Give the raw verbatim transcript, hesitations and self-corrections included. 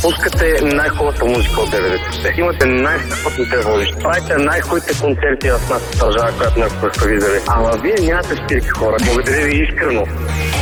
Пускате най-хубавата музика от деветдесетте. Имате най-страхотните водещи. Правите най-хубавите концерти в нашата държава, която някога сте виждали. Ама вие нямате стилки, хора. Благодаря ви искрено.